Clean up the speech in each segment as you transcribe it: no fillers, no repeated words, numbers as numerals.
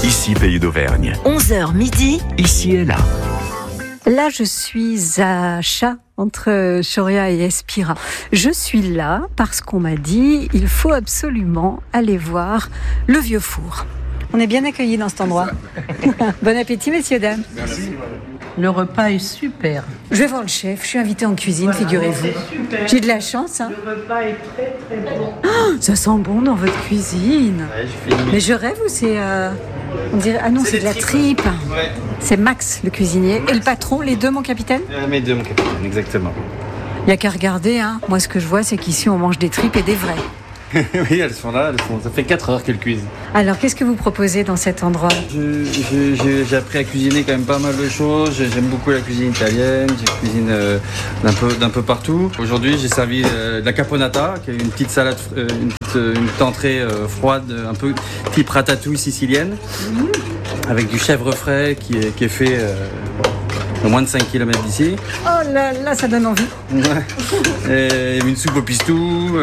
Ici, Pays d'Auvergne. 11h midi. Ici et là. Là, je suis à Chat, entre Choria et Espira. Je suis là parce qu'on m'a dit il faut absolument aller voir le vieux four. On est bien accueillis dans cet endroit. Bon appétit, messieurs, dames. Merci. Le repas est super. Je vais voir le chef, je suis invitée en cuisine, figurez-vous. J'ai de la chance. Hein. Le repas est très très bon. Oh, ça sent bon dans votre cuisine. Ouais, mais je rêve ou c'est... On dirait... Ah non, c'est de la tripe. Ouais. C'est Max, le cuisinier. Et le patron, les deux, mon capitaine ? Mes deux, mon capitaine, exactement. Il n'y a qu'à regarder. Hein. Moi, ce que je vois, c'est qu'ici, on mange des tripes et des vrais. Oui, elles sont là. Ça fait 4 heures qu'elles cuisent. Alors, qu'est-ce que vous proposez dans cet endroit ? J'ai appris à cuisiner quand même pas mal de choses. J'aime beaucoup la cuisine italienne. Je cuisine d'un peu partout. Aujourd'hui, j'ai servi de la caponata, qui est une petite salade, une petite entrée froide, un peu type ratatouille sicilienne, avec du chèvre frais qui est fait à moins de 5 km d'ici. Oh là, ça donne envie. Ouais. Et une soupe au pistou.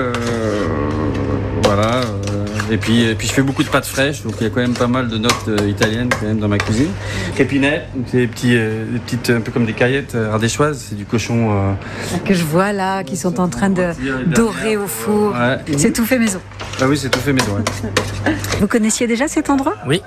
Voilà. Et puis je fais beaucoup de pâtes fraîches, donc il y a quand même pas mal de notes italiennes quand même dans ma cuisine. Crépinets, c'est des petites, un peu comme des caillettes ardéchoises, c'est du cochon. Que je vois là, qui sont en train de dorer au four. Ouais. C'est tout fait maison. Ah oui, c'est tout fait maison. Ouais. Vous connaissiez déjà cet endroit ? Oui.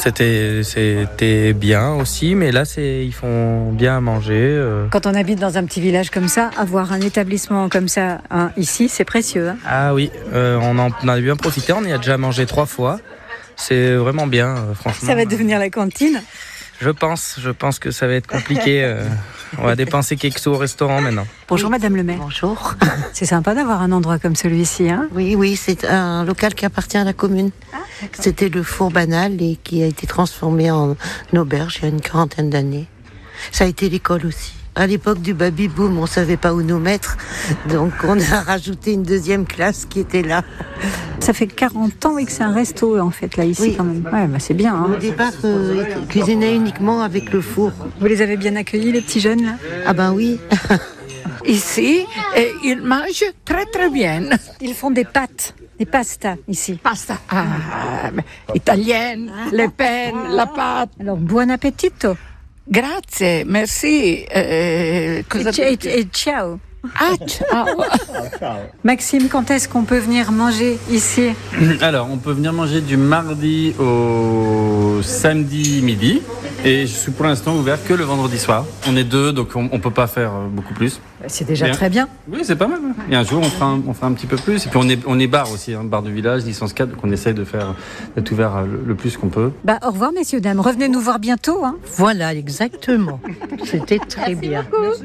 C'était bien aussi, mais là ils font bien à manger. Quand on habite dans un petit village comme ça, avoir un établissement comme ça ici, c'est précieux. Hein. Ah oui, on en a bien profité, on y a déjà mangé 3 fois. C'est vraiment bien, franchement. Ça va devenir la cantine ? Je pense que ça va être compliqué. On va dépenser quelques sous au restaurant maintenant. Bonjour Madame le maire. Bonjour. C'est sympa d'avoir un endroit comme celui-ci. Hein ? Oui, c'est un local qui appartient à la commune. C'était le four banal et qui a été transformé en auberge il y a une 40aine d'années. Ça a été l'école aussi. À l'époque du baby-boom, on savait pas où nous mettre, donc on a rajouté une 2e classe qui était là. Ça fait 40 ans que c'est un resto en fait là ici oui. Quand même. Ouais, c'est bien. Hein. Au départ, ils cuisinaient uniquement avec le four. Vous les avez bien accueillis les petits jeunes là ? Ah ben oui. Ici, ils mangent très très bien. Ils font des pâtes. Des pastas ici. Pasta italienne, le pain, la pâte. Alors, buon appetito. Grazie, merci. Et ciao. Ah, ciao. Maxime, quand est-ce qu'on peut venir manger ici ? Alors, on peut venir manger du mardi au samedi midi. Et je suis pour l'instant ouvert que le vendredi soir. On est 2, donc on ne peut pas faire beaucoup plus. C'est déjà très bien. Oui, c'est pas mal. Et un jour, on fera un petit peu plus. Et puis, on est bar aussi, bar de village, licence 4, donc on essaye d'être ouvert le plus qu'on peut. Au revoir, messieurs, dames. Revenez nous voir bientôt. Hein. Voilà, exactement. C'était très bien. Merci.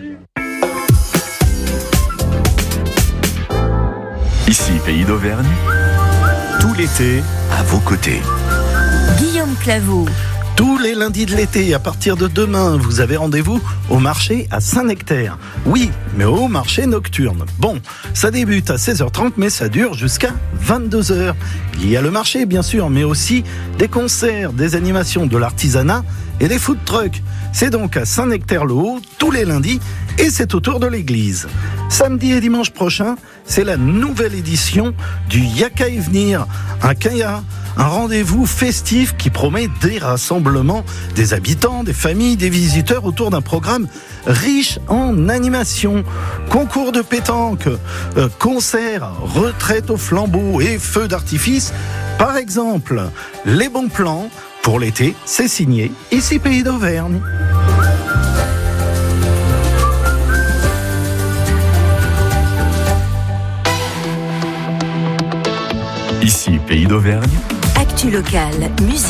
Ici, Pays d'Auvergne. Tout l'été, à vos côtés. Guillaume Claveau. Tous les lundis de l'été, à partir de demain, vous avez rendez-vous au marché à Saint-Nectaire. Oui, mais au marché nocturne. Bon, ça débute à 16h30, mais ça dure jusqu'à 22h. Il y a le marché, bien sûr, mais aussi des concerts, des animations, de l'artisanat et des food trucks. C'est donc à Saint-Nectaire-le-Haut, tous les lundis, et c'est autour de l'église. Samedi et dimanche prochain, c'est la nouvelle édition du Yaka et Venir, un kaya, un rendez-vous festif qui promet des rassemblements des habitants, des familles, des visiteurs autour d'un programme riche en animation, concours de pétanque, concerts, retraite au flambeau et feux d'artifice. Par exemple, les bons plans pour l'été, c'est signé Ici Pays d'Auvergne. Ici, Pays d'Auvergne. Actu locale, musique.